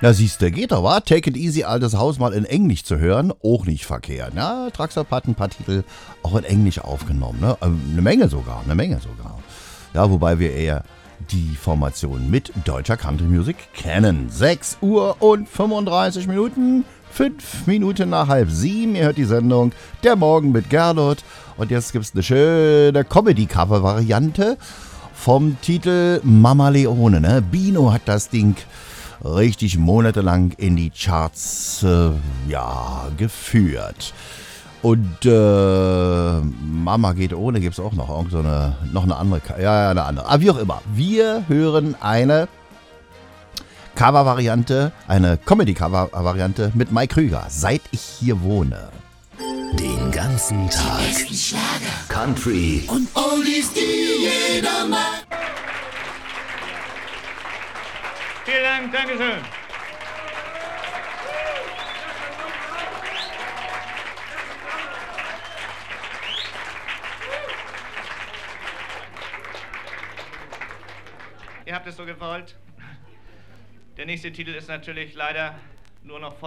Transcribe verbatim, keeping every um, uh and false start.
Na siehste, geht doch, wa? Take it easy, altes Haus mal in Englisch zu hören, auch nicht verkehrt. Ja, Traxxas hat ein paar Titel auch in Englisch aufgenommen, ne? Eine Menge sogar, eine Menge sogar. Ja, wobei wir eher die Formation mit deutscher Country Music kennen. sechs Uhr und fünfunddreißig Minuten, fünf Minuten nach halb sieben. Ihr hört die Sendung Der Morgen mit Gernot. Und jetzt gibt es eine schöne Comedy-Cover-Variante vom Titel Mama Leone. Ne? Bino hat das Ding richtig monatelang in die Charts äh, ja, geführt. Und äh, Mama geht ohne gibt es auch noch. Irgend so eine, noch eine andere. Ja, ja, eine andere. Aber wie auch immer. Wir hören eine Cover-Variante, eine Comedy-Cover-Variante mit Mike Krüger. Seit ich hier wohne. Den ganzen Tag. Country und Oldies, die jeder mag. Vielen Dank, Dankeschön. Ihr habt es so gewollt. Der nächste Titel ist natürlich leider nur noch voll.